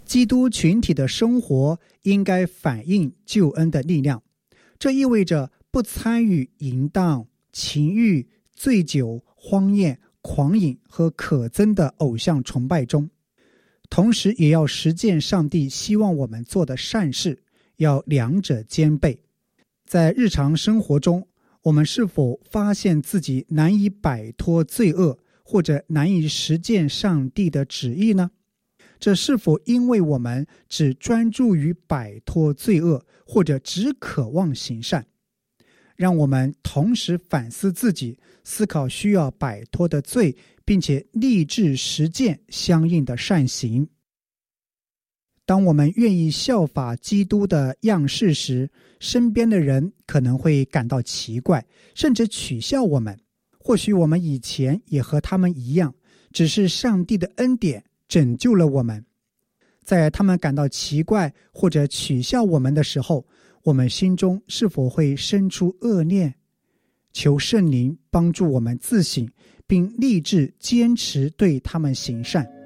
基督群体的生活应该反映救恩的力量，这意味着不参与淫荡、情欲、醉酒、荒宴、狂饮和可憎的偶像崇拜中，同时也要实践上帝希望我们做的善事，要两者兼备。在日常生活中，我们是否发现自己难以摆脱罪恶，或者难以实践上帝的旨意呢？这是否因为我们只专注于摆脱罪恶，或者只渴望行善？让我们同时反思自己，思考需要摆脱的罪，并且立志实践相应的善行。当我们愿意效法基督的样式时，身边的人可能会感到奇怪，甚至取笑我们。或许我们以前也和他们一样，只是上帝的恩典拯救了我们。在他们感到奇怪或者取笑我们的时候，我们心中是否会生出恶念？求圣灵帮助我们自省，并立志坚持对他们行善。